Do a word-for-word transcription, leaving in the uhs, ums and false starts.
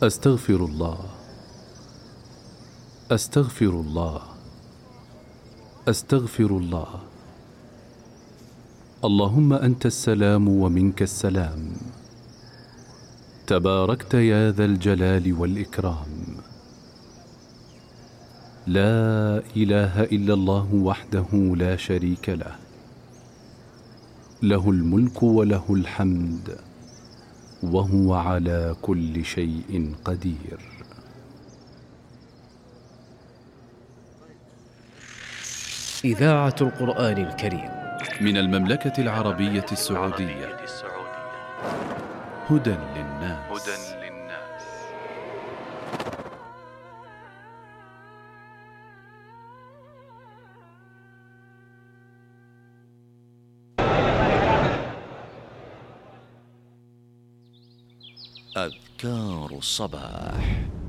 أستغفر الله، أستغفر الله، أستغفر الله. اللهم أنت السلام ومنك السلام، تباركت يا ذا الجلال والإكرام. لا إله إلا الله وحده لا شريك له، له الملك وله الحمد وهو على كل شيء قدير. إذاعة القرآن الكريم من المملكة العربية السعودية. هدى للناس. أذكار الصباح.